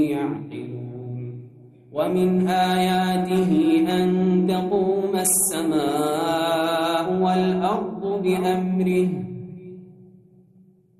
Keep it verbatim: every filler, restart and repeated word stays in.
يعقلون ومن آياته أن تقوم السماء والأرض بأمره